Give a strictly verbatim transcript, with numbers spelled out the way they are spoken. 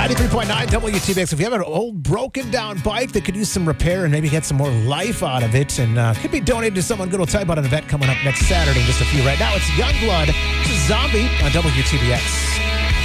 ninety-three point nine W T B X. If you have an old broken down bike that could use some repair and maybe get some more life out of it and uh, could be donated to someone good, we'll tell you about an event coming up next Saturday in just a few. Right now, it's Youngblood. This is Zombie on W T B X.